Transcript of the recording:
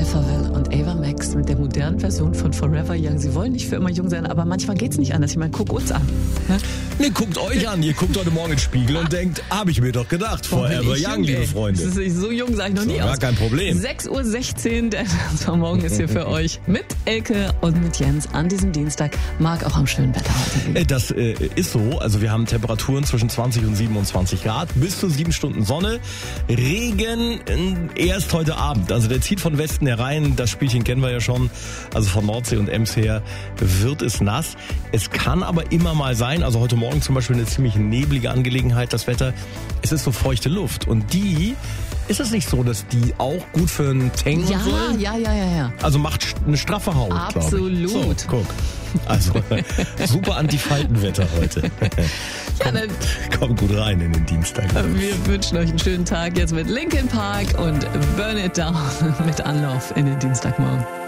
Alphaville und Ava Max mit der modernen Version von Forever Young. Sie wollen nicht für immer jung sein, aber manchmal geht's nicht anders. Ich meine, guck uns an. Ja? Nee, guckt euch an. Ihr guckt heute Morgen in den Spiegel und denkt, habe ich mir doch gedacht. Forever Young, liebe Freunde. So jung sah ich noch nie aus. Gar kein Problem. 6:16 Uhr, der Morgen ist hier für euch mit Elke und mit Jens an diesem Dienstag. Mag auch am schönen Wetter heute liegen. Das ist so. Also wir haben Temperaturen zwischen 20 und 27 Grad. Bis zu 7 Stunden Sonne. Regen erst heute Abend. Also der zieht von Westen herein. Das Spielchen kennen wir ja schon. Also von Nordsee und Ems her wird es nass. Es kann aber immer mal sein. Also heute Morgen zum Beispiel eine ziemlich neblige Angelegenheit. Das Wetter, es ist so feuchte Luft. Und ist es nicht so, dass die auch gut für einen Tank soll? Ja. Also macht eine straffe Haut, absolut. So, guck. Also super Antifaltenwetter heute. Kommt gut rein in den Dienstag. Wir wünschen euch einen schönen Tag jetzt mit Linkin Park und Burn It Down mit Anlauf in den Dienstagmorgen.